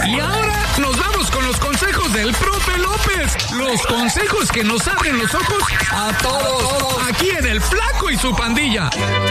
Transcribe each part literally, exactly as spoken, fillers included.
Y ahora nos vamos con los consejos del profe López. Los consejos que nos abren los ojos a todos. Aquí en El Flaco y su Pandilla.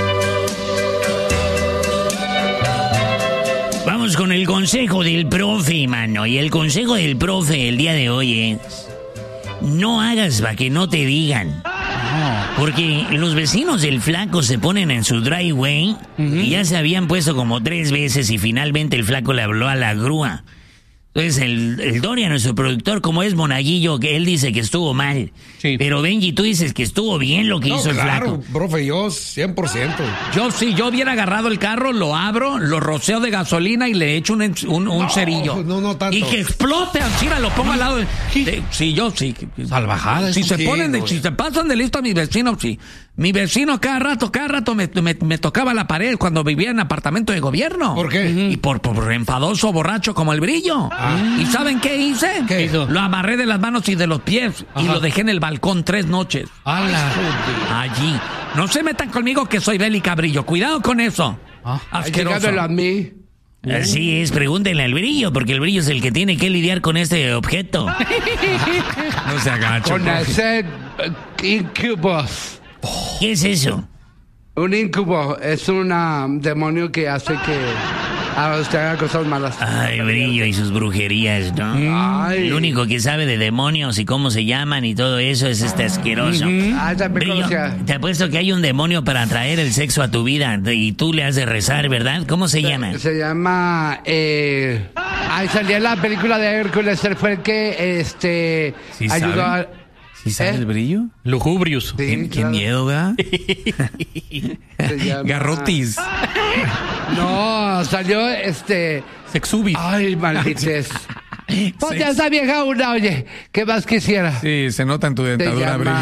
Vamos con el consejo del profe, mano. Y el consejo del profe el día de hoy es: no hagas para que no te digan. Porque los vecinos del Flaco se ponen en su driveway uh-huh. y ya se habían puesto como tres veces y finalmente el Flaco le habló a la grúa. Entonces el, el Dorian, nuestro productor, como es monaguillo, que él dice que estuvo mal. Sí. Pero Benji, tú dices que estuvo bien lo que no, hizo el claro, Flaco. Profe, yo cien por ciento. Yo sí, yo hubiera agarrado el carro, lo abro, lo roceo de gasolina y le echo un, un, un no, cerillo. No, no tanto. Y que explote, Alcira, lo pongo al lado de... de sí, yo sí. Salvajadas. Si se ponen, de, si se pasan de listo a mis vecinos, sí. Mi vecino cada rato, cada rato me, me, me tocaba la pared cuando vivía en apartamento de gobierno. ¿Por qué? Y por, por enfadoso, borracho como el Brillo. Ah. ¿Y saben qué hice? ¿Qué hizo? Lo amarré de las manos y de los pies. Ajá. Y lo dejé en el balcón tres noches. ¡Hala! Allí. No se metan conmigo que soy bélica, Brillo. Cuidado con eso. Ah. Asqueroso. a mí. Así es, pregúntenle al Brillo, porque el Brillo es el que tiene que lidiar con este objeto. No se agacha. Con ese incubus. ¿Qué es eso? Un incubo es un um, demonio que hace que a usted haga cosas malas. Ay, Brillo y sus brujerías, ¿no? Ay. El único que sabe de demonios y cómo se llaman y todo eso es este asqueroso. Mm-hmm. Ay, Brillo, te apuesto que hay un demonio para atraer el sexo a tu vida y tú le has de rezar, ¿verdad? ¿Cómo se, se llama? Se llama... Eh... Ay, salía en la película de Hércules, él fue el que este ¿Sí ayudó sabe? a... ¿Sí sabe ¿Eh? el Brillo? Lujubrius. Sí, ¿Qué, qué claro. miedo, ¿verdad? llama... Garrotis. No, salió este... Sexubis. Ay, maldites. Ponte a esa vieja una, oye, ¿qué más quisiera? Sí, se nota en tu dentadura, Brillo.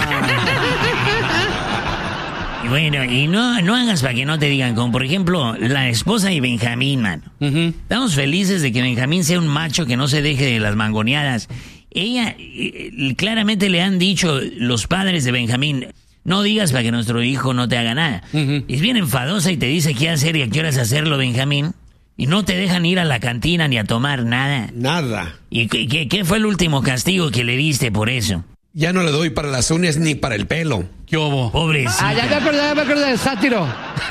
Y bueno, y no, no hagas para que no te digan, como por ejemplo, la esposa de Benjamín, mano. Uh-huh. Estamos felices de que Benjamín sea un macho que no se deje de las mangoneadas. Ella, eh, claramente le han dicho los padres de Benjamín: no digas para que nuestro hijo no te haga nada. Uh-huh. Es bien enfadosa y te dice qué hacer y a qué horas hacerlo, Benjamín. Y no te dejan ir a la cantina ni a tomar nada. Nada. ¿Y qué, qué, qué fue el último castigo que le diste por eso? Ya no le doy para las uñas ni para el pelo. ¿Qué hubo? Pobrecita. Ah, ya me acordé, ya me acordé de Sátiro.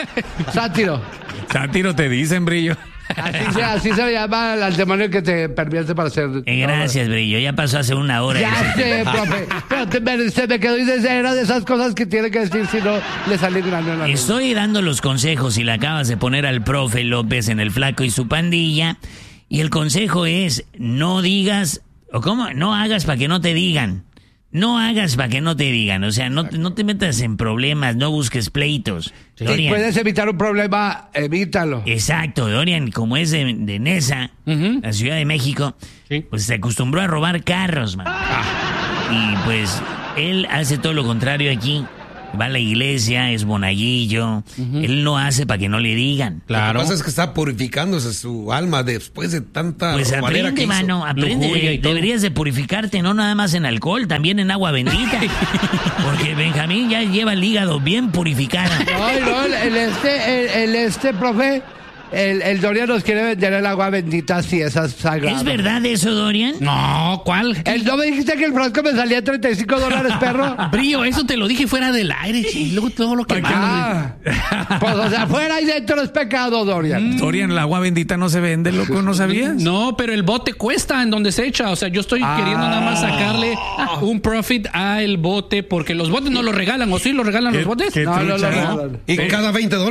Sátiro. Sátiro te dicen, Brillo. Así se, así se llama al demonio que te pervierte para hacer... Eh, gracias, Brillo. Ya pasó hace una hora. Ya sé, profe. Pero te, me, se me quedó y dice, era de esas cosas que tiene que decir si no le sale grano en la Estoy dando los consejos y le acabas de poner al profe López en El Flaco y su Pandilla. Y el consejo es: no digas, o cómo, no hagas para que no te digan. No hagas para que no te digan. O sea, no, no te metas en problemas, no busques pleitos. Si Dorian, puedes evitar un problema, evítalo. exacto, Dorian, como es de, de Nesa, uh-huh. la Ciudad de México, sí. pues se acostumbró a robar carros, man. Ah. Y pues él hace todo lo contrario aquí. Va a la iglesia, es monaguillo. Uh-huh. Él no hace para que no le digan. Claro. Lo que pasa es que está purificándose su alma después de tanta Pues robalera aprende, que mano, aprende. De, deberías de purificarte, no nada más en alcohol, también en agua bendita. Porque Benjamín ya lleva el hígado bien purificado. No, no, el, el este, el, el este, profe... El, el Dorian nos quiere vender el agua bendita si esa sagrada. ¿Es verdad eso, Dorian? No, ¿cuál? El, ¿No me dijiste que el frasco me salía treinta y cinco dólares, perro? Brillo, eso te lo dije fuera del aire. Y luego todo lo que ah, pues, o sea, fuera y dentro es pecado, Dorian. Mm. Dorian, el agua bendita no se vende, loco, ¿no sabías? No, pero el bote cuesta en donde se echa. O sea, yo estoy ah. queriendo nada más sacarle un profit al bote, porque los botes no los regalan. ¿O sí los regalan los botes? No, no, no, no, no. Y cada veinte dólares.